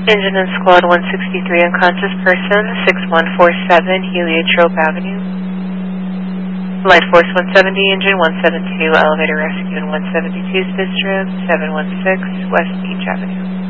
Engine and Squad 163, unconscious person, 6147 Heliotrope Avenue. Light Force 170, Engine 172, elevator rescue in 172 Spitstrip, 716 West Beach Avenue.